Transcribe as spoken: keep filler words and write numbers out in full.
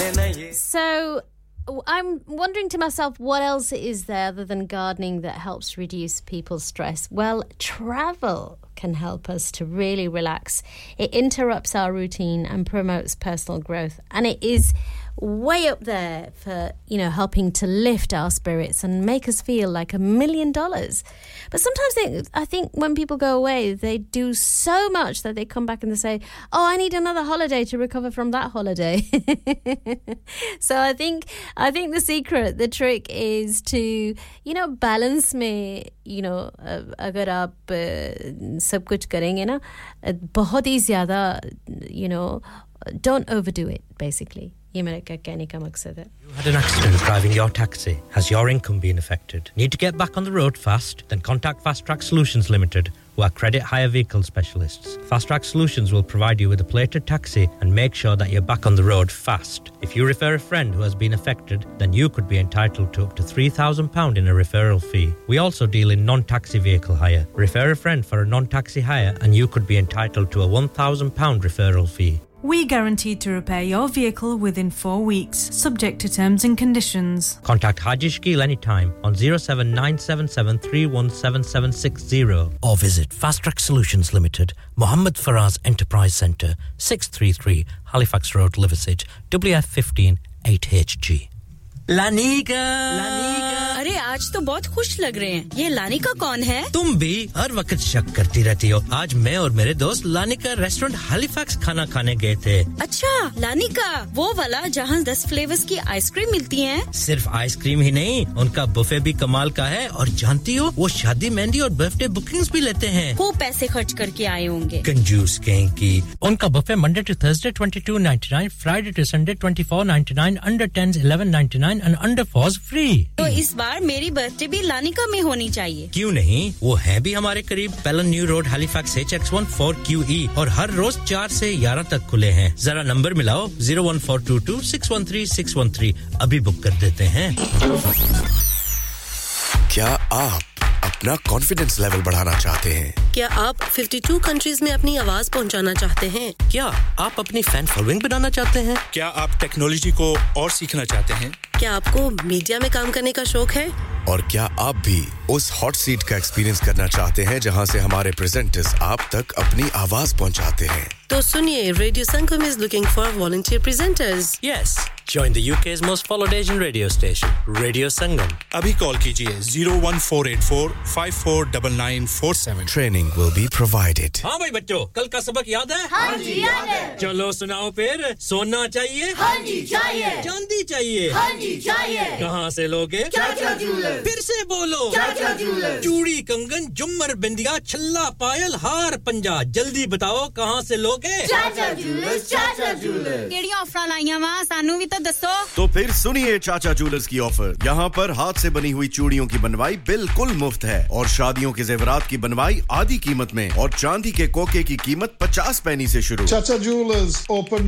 So I'm wondering to myself, what else is there other than gardening that helps reduce people's stress? Well, travel can help us to really relax. It interrupts our routine and promotes personal growth. And it is way up there for, you know, helping to lift our spirits and make us feel like a million dollars. But sometimes they, I think when people go away, they do so much that they come back and they say, oh, I need another holiday to recover from that holiday. So I think I think the secret, the trick is to, you know, balance में, you know, अगर आप सब कुछ करेंगे ना, बहुत ही ज़्यादा, you know, don't overdo it, basically. You had an accident driving your taxi. Has your income been affected? Need to get back on the road fast? Then contact Fast Track Solutions Limited, who are credit hire vehicle specialists. Fast Track Solutions will provide you with a plated taxi and make sure that you're back on the road fast. If you refer a friend who has been affected, then you could be entitled to up to three thousand pounds in a referral fee. We also deal in non-taxi vehicle hire. Refer a friend for a non-taxi hire and you could be entitled to a one thousand pounds referral fee. We guarantee to repair your vehicle within four weeks, subject to terms and conditions. Contact Haji Shakil anytime on zero seven nine seven seven three one seven seven six zero or visit Fast Track Solutions Limited, Mohammed Faraz Enterprise Centre, six thirty-three Halifax Road, Liversedge, W F fifteen eight H G. Lanika Lanika अरे आज तो बहुत खुश लग रहे हैं ये Lanika कौन है तुम भी हर वक्त शक करती रहती हो आज मैं और मेरे दोस्त लानिका रेस्टोरेंट हैलिफैक्स खाना खाने गए थे अच्छा लानिका वो वाला जहां दस फ्लेवर्स की आइसक्रीम मिलती हैं सिर्फ आइसक्रीम ही नहीं उनका बुफे भी कमाल का है और जानती हो वो शादी मेहंदी और बर्थडे बुकिंग्स भी लेते हैं वो पैसे खर्च करके आए होंगे कंजूस कहीं की उनका buffet Monday to Thursday twenty-two ninety-nine Friday to Sunday twenty-four ninety-nine under tens eleven ninety-nine and under fours free तो इस बार मेरी बर्थडे भी लानिका में होनी चाहिए क्यों नहीं वो है भी हमारे करीब पेलन new road Halifax H X one four Q E और हर रोज चार से ग्यारह तक खुले हैं जरा नंबर मिलाओ zero one four two two six one three six one three अभी बुक कर देते हैं क्या आप अपना कॉन्फिडेंस लेवल बढ़ाना चाहते हैं क्या आप fifty-two कंट्रीज में अपनी आवाज पहुंचाना चाहते हैं क्या आप अपनी फैन फॉलोइंग बनाना चाहते हैं क्या आप टेक्नोलॉजी को और सीखना चाहते हैं क्या आपको मीडिया में काम करने का शौक है और क्या आप भी उस हॉट सीट का एक्सपीरियंस करना चाहते हैं जहां से हमारे प्रेजेंटर्स आप तक अपनी आवाज पहुंचाते हैं तो सुनिए radio Sangam is looking for volunteer presenters yes join the U K's most followed Asian radio station Radio Sangam अभी कॉल कीजिए zero one four eight four five four nine nine four seven training will be provided हां भाई बच्चों कल का सबक याद है हां जी याद है चलो सुनाओ फिर सोना चाहिए हां जी चाहिए चांदी चाहिए हां जी चाहिए कहां से लोगे चाचा जूलर फिर से बोलो चाचा जूलर चूड़ी कंगन झुमर बिंदिया छल्ला पायल हार पंजा जल्दी बताओ कहां से लोगे चाचा जूलर चाचा जूलर केड़ी ऑफर लाईयां वा सानू भी तो दसो तो फिर सुनिए चाचा जूलर्स की ऑफर यहां पर हाथ से बनी हुई चूड़ियों की बनवाई बिल्कुल मुफ्त है और शादियों के जेवरात की बनवाई आधी कीमत में और चांदी के कोके की कीमत fifty पैसे से शुरू चाचा जूलर्स ओपन